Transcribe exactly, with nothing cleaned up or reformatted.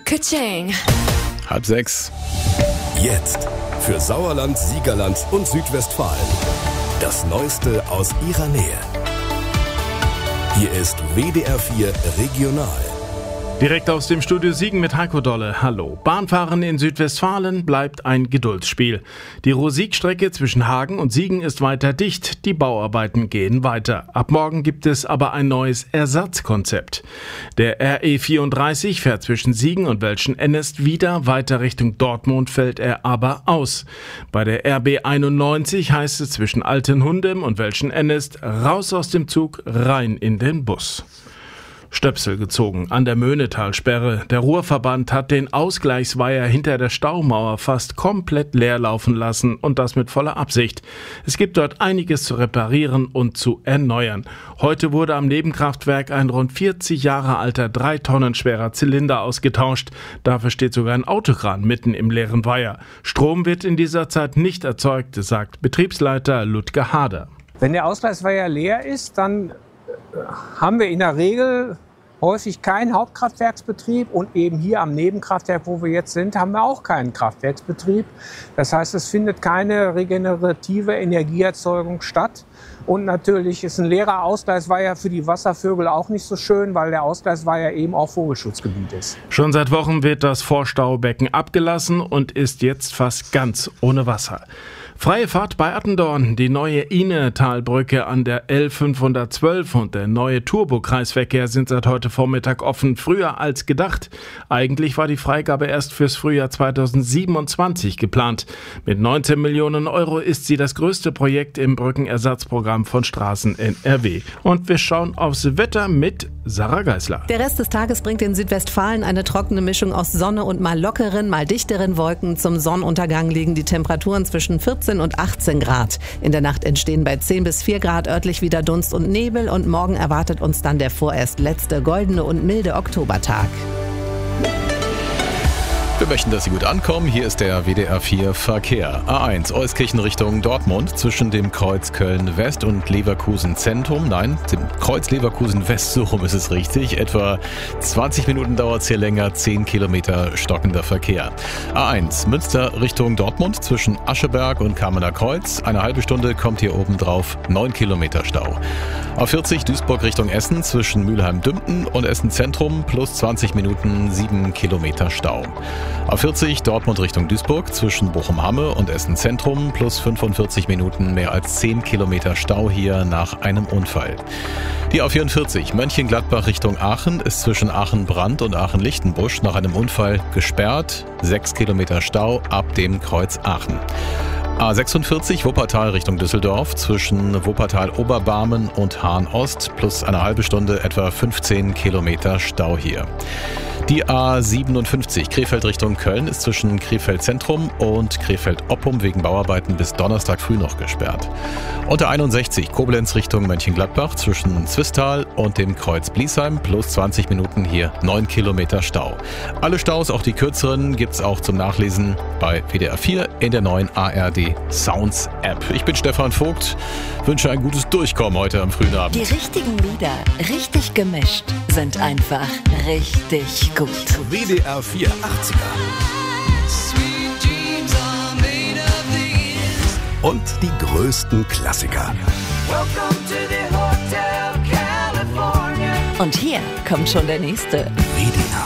Ka-ching. Halb sechs. Jetzt für Sauerland, Siegerland und Südwestfalen. Das Neueste aus ihrer Nähe. Hier ist W D R vier Regional. Direkt aus dem Studio Siegen mit Heiko Dolle. Hallo. Bahnfahren in Südwestfalen bleibt ein Geduldsspiel. Die Ruhr-Sieg-Strecke zwischen Hagen und Siegen ist weiter dicht. Die Bauarbeiten gehen weiter. Ab morgen gibt es aber ein neues Ersatzkonzept. Der R E vierunddreißig fährt zwischen Siegen und Welschen-Ennest wieder. Weiter Richtung Dortmund fällt er aber aus. Bei der R B einundneunzig heißt es zwischen Altenhundem und Welschen-Ennest raus aus dem Zug, rein in den Bus. Stöpsel gezogen an der Möhnetalsperre. Der Ruhrverband hat den Ausgleichsweiher hinter der Staumauer fast komplett leer laufen lassen und das mit voller Absicht. Es gibt dort einiges zu reparieren und zu erneuern. Heute wurde am Nebenkraftwerk ein rund vierzig Jahre alter, drei Tonnen schwerer Zylinder ausgetauscht. Dafür steht sogar ein Autokran mitten im leeren Weiher. Strom wird in dieser Zeit nicht erzeugt, sagt Betriebsleiter Ludger Hader. Wenn der Ausgleichsweiher leer ist, dann haben wir in der Regel häufig keinen Hauptkraftwerksbetrieb und eben hier am Nebenkraftwerk, wo wir jetzt sind, haben wir auch keinen Kraftwerksbetrieb. Das heißt, es findet keine regenerative Energieerzeugung statt. Und natürlich ist ein leerer Ausgleichsweiher für die Wasservögel auch nicht so schön, weil der Ausgleichsweiher eben auch Vogelschutzgebiet ist. Schon seit Wochen wird das Vorstaubecken abgelassen und ist jetzt fast ganz ohne Wasser. Freie Fahrt bei Attendorn, die neue Ihnetalbrücke an der L fünfhundertzwölf und der neue Turbo-Kreisverkehr sind seit heute Vormittag offen, früher als gedacht. Eigentlich war die Freigabe erst fürs Frühjahr zweitausendsiebenundzwanzig geplant. Mit neunzehn Millionen Euro ist sie das größte Projekt im Brückenersatzprogramm von Straßen N R W. Und wir schauen aufs Wetter mit Sarah Geisler. Der Rest des Tages bringt in Südwestfalen eine trockene Mischung aus Sonne und mal lockeren, mal dichteren Wolken. Zum Sonnenuntergang liegen die Temperaturen zwischen vierzehn und achtzehn Grad. In der Nacht entstehen bei zehn bis vier Grad örtlich wieder Dunst und Nebel und morgen erwartet uns dann der vorerst letzte goldene und milde Oktobertag. Wir möchten, dass Sie gut ankommen. Hier ist der W D R vier Verkehr. A eins, Euskirchen Richtung Dortmund, zwischen dem Kreuz Köln-West und Leverkusen-Zentrum. Nein, dem Kreuz Leverkusen-West, so rum ist es richtig. Etwa zwanzig Minuten dauert es hier länger, zehn Kilometer stockender Verkehr. A eins, Münster Richtung Dortmund, zwischen Ascheberg und Kamener Kreuz. Eine halbe Stunde kommt hier oben drauf, neun Kilometer Stau. A vierzig, Duisburg Richtung Essen, zwischen Mülheim-Dümpen und Essen-Zentrum, plus zwanzig Minuten, sieben Kilometer Stau. A vierzig, Dortmund Richtung Duisburg, zwischen Bochum-Hamme und Essen-Zentrum, plus fünfundvierzig Minuten, mehr als zehn Kilometer Stau hier nach einem Unfall. Die A vierundvierzig, Mönchengladbach Richtung Aachen, ist zwischen Aachen-Brand und Aachen-Lichtenbusch nach einem Unfall gesperrt, sechs Kilometer Stau ab dem Kreuz Aachen. A sechsundvierzig, Wuppertal Richtung Düsseldorf, zwischen Wuppertal-Oberbarmen und Hahn-Ost, plus eine halbe Stunde, etwa fünfzehn Kilometer Stau hier. Die A siebenundfünfzig, Krefeld Richtung Köln, ist zwischen Krefeld-Zentrum und Krefeld-Oppum wegen Bauarbeiten bis Donnerstag früh noch gesperrt. Und der einundsechzig, Koblenz Richtung Mönchengladbach, zwischen Zwistal und dem Kreuz Bliesheim, plus zwanzig Minuten hier, neun Kilometer Stau. Alle Staus, auch die kürzeren, gibt's auch zum Nachlesen bei W D R vier in der neuen A R D Sounds App. Ich bin Stefan Vogt, wünsche ein gutes Durchkommen heute am frühen Abend. Die richtigen Lieder, richtig gemischt, sind einfach richtig gut. W D R vier achtziger. Und die größten Klassiker. Und hier kommt schon der nächste. W D R